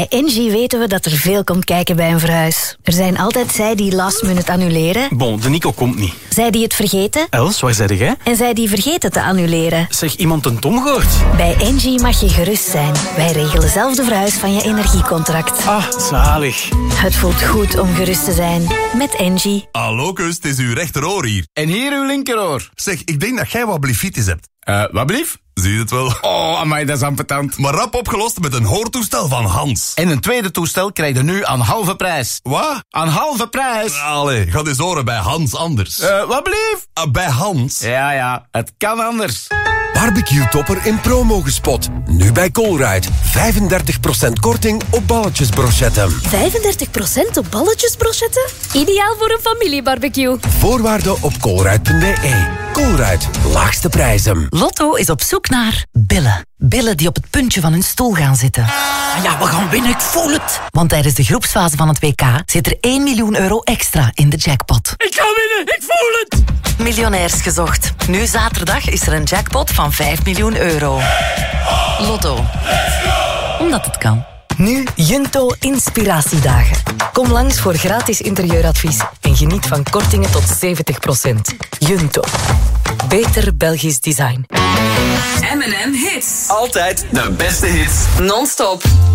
Bij Engie weten we dat er veel komt kijken bij een verhuis. Er zijn altijd zij die last minute annuleren. Bon, de Nico komt niet. Zij die het vergeten. Els, waar zei jij? En zij die vergeten te annuleren. Zeg, iemand een Tom gehoord? Bij Engie mag je gerust zijn. Wij regelen zelf de verhuis van je energiecontract. Ah, zalig. Het voelt goed om gerust te zijn. Met Engie. Hallo, kus, het is uw rechteroor hier. En hier uw linkeroor. Zeg, ik denk dat jij wat blifitis hebt. Wat blief? Zie je het wel? Oh, amai, dat is ambetant. Maar rap opgelost met een hoortoestel van Hans. En een tweede toestel krijg je nu aan halve prijs. Wat? Aan halve prijs? Allee, ga eens horen bij Hans anders. Wat blief? Bij Hans. Ja, het kan anders. Barbecue Topper in promo gespot. Nu bij Colruyt. 35% korting op balletjesbrochetten. 35% op balletjesbrochetten? Ideaal voor een familiebarbecue. Voorwaarden op colruyt.be. Colruyt, laagste prijzen. Lotto is op zoek naar billen. Billen die op het puntje van hun stoel gaan zitten. Ja, we gaan winnen, ik voel het. Want tijdens de groepsfase van het WK zit er 1 miljoen euro extra in de jackpot. Ik ga winnen, ik voel het. Miljonairs gezocht. Nu zaterdag is er een jackpot van 5 miljoen euro. Lotto. Omdat het kan. Nu Junto Inspiratiedagen. Kom langs voor gratis interieuradvies en geniet van kortingen tot 70%. Junto. Beter Belgisch design. M&M Hits. Altijd de beste hits. Non-stop.